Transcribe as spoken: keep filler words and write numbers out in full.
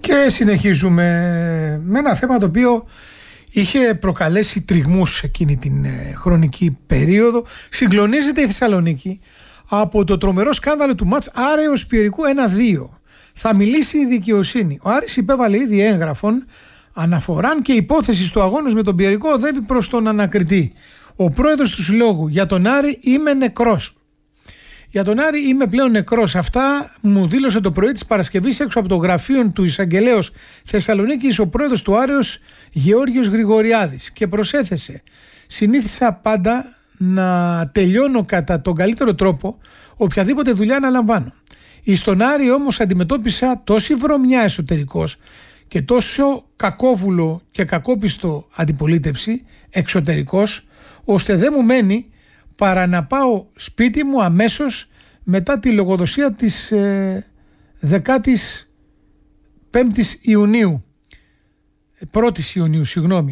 Και συνεχίζουμε με ένα θέμα το οποίο είχε προκαλέσει τριγμούς εκείνη την χρονική περίοδο. Συγκλονίζεται η Θεσσαλονίκη από το τρομερό σκάνδαλο του μάτς Άρεος Πιερικού ένα δύο. Θα μιλήσει η δικαιοσύνη. Ο Άρης υπέβαλε ήδη έγγραφον αναφοράν και η υπόθεση στο αγώνας με τον Πιερικό οδεύει προς τον ανακριτή. Ο πρόεδρος του συλλόγου: για τον Άρη είμαι νεκρός. Για τον Άρη είμαι πλέον νεκρός. Αυτά μου δήλωσε το πρωί της Παρασκευής έξω από το γραφείο του Εισαγγελέως Θεσσαλονίκης ο πρόεδρος του Άρεος Γεώργιος Γρηγοριάδης και προσέθεσε: συνήθισα πάντα να τελειώνω κατά τον καλύτερο τρόπο οποιαδήποτε δουλειά αναλαμβάνω. Εις τον Άρη όμως αντιμετώπισα τόση βρωμιά εσωτερικός και τόσο κακόβουλο και κακόπιστο αντιπολίτευση εξωτερικός, ώστε δεν μου μένει παρά να πάω σπίτι μου αμέσως μετά τη λογοδοσία της ε, δεκάτης πέμπτης Ιουνίου, πρώτης Ιουνίου, συγγνώμη.